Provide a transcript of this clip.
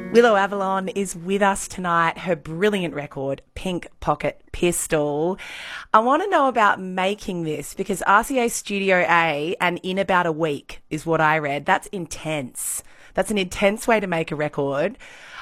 Willow Avalon is with us tonight. Her brilliant record, Pink Pocket Pistol. I want to know about making this because RCA Studio A and in about a week is what I read. That's intense. That's an intense way to make a record.